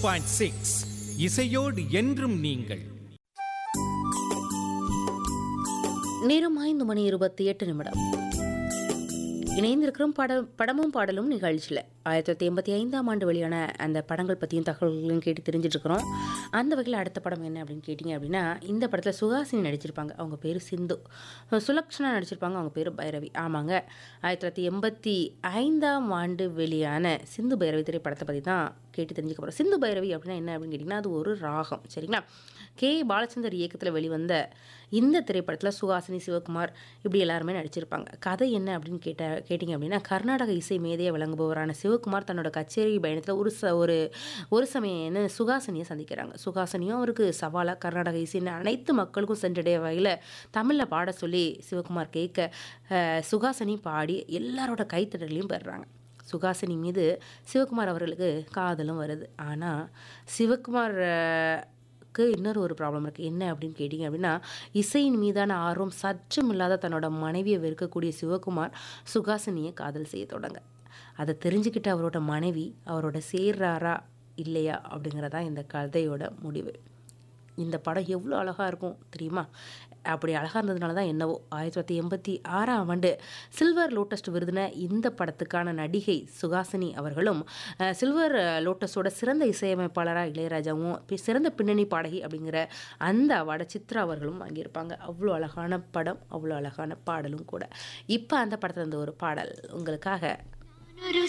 102.6 இசையோடு என்றும் நீங்கள். நேரம் 5:28. இணைந்திருக்கிறோம் படமும் பாடலும் நிகழ்ச்சியில் 1985ஆம் ஆண்டு வெளியான அந்த படங்கள் பற்றியும் தகவல்களையும் கேட்டு தெரிஞ்சுட்டு இருக்கிறோம். அந்த வகையில் அடுத்த படம் என்ன அப்படின்னு கேட்டிங்க அப்படின்னா, இந்த படத்தில் சுஹாசினி நடிச்சிருப்பாங்க. அவங்க பேர் சிந்து. சுலக்ஷனா நடிச்சிருப்பாங்க. அவங்க பேர் பைரவி. ஆமாங்க, 1985ஆம் ஆண்டு வெளியான சிந்து பைரவி திரைப்படத்தை பற்றி தான் கேட்டு தெரிஞ்சுக்க போகிறோம். சிந்து பைரவி அப்படின்னா என்ன அப்படின்னு கேட்டிங்கன்னா, அது ஒரு ராகம். சரிங்களா? கே பாலச்சந்தர் இயக்கத்தில் வெளிவந்த இந்த திரைப்படத்தில் சுஹாசினி, சிவகுமார் இப்படி எல்லாருமே நடிச்சிருப்பாங்க. கதை என்ன அப்படின்னு கேட்டிங்க அப்படின்னா, கர்நாடக இசை மேதையை விளங்குபவரான சிவகுமார் தன்னோட கச்சேரி பயணத்தில் ஒரு சமயம் சுஹாசினியை சந்திக்கிறாங்க. சுஹாசினியும் அவருக்கு சவாலாக கர்நாடக இசைன்னு அனைத்து மக்களுக்கும் சென்றடைய வகையில் தமிழில் பாட சொல்லி சிவகுமார் கேட்க சுஹாசினி பாடி எல்லாரோட கைத்தட்டலையும் பெறுறாங்க. சுஹாசினி மீது சிவகுமார் அவர்களுக்கு காதலும் வருது. ஆனால் சிவகுமார் இன்னொரு ஒரு ப்ராப்ளம் இருக்குது. என்ன அப்படின்னு கேட்டிங்க அப்படின்னா, இசையின் மீதான ஆர்வம் சற்றும் இல்லாத தன்னோட மனைவியை வெறுக்கக்கூடிய சிவகுமார் சுஹாசினியை காதல் செய்ய தொடங்க. அதை தெரிஞ்சுக்கிட்ட அவரோட மனைவி அவரோட சேர்றாரா இல்லையா அப்படிங்கிறதான் இந்த கதையோட முடிவு. இந்த படம் எவ்வளோ அழகாக இருக்கும் தெரியுமா? அப்படி அழகாக இருந்ததுனால தான் என்னவோ 1986ஆம் ஆண்டு சில்வர் லோட்டஸ் விருதின இந்த படத்துக்கான நடிகை சுஹாசினி அவர்களும், சில்வர் லோட்டஸோட சிறந்த இசையமைப்பாளராக இளையராஜாவும், சிறந்த பின்னணி பாடகி அப்படிங்கிற அந்த அவார்டை சித்ரா அவர்களும் வாங்கியிருப்பாங்க. அவ்வளோ அழகான படம், அவ்வளோ அழகான பாடலும் கூட. இப்போ அந்த படத்தில் இருந்த ஒரு பாடல் உங்களுக்காக.